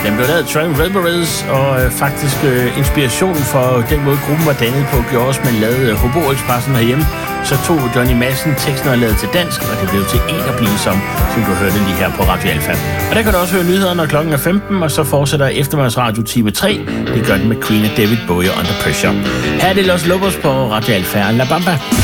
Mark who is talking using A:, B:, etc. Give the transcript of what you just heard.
A: Den blev lavet Train Reveries, og faktisk inspirationen for den måde, gruppen var dannet på, gjorde også, man lavede Hobo-Expressen herhjemme. Så tog Johnny Madsen teksten og lavede til dansk, og det blev til En at blive som du hørte lige her på Radio Alfa. Og der kan du også høre nyheder, når klokken er 15, og så fortsætter eftermiddagsradio time 3. Det gør den med Queen og David Bowie Under Pressure. Her er det Los Lobos på Radio Alfa La Bamba.